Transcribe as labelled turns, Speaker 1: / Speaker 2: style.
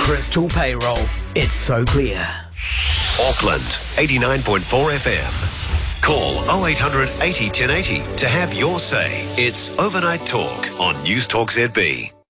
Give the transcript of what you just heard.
Speaker 1: Crystal Payroll. It's so clear.
Speaker 2: Auckland, 89.4 FM. Call 0800 80 1080 to have your say. It's Overnight Talk on News Talk ZB.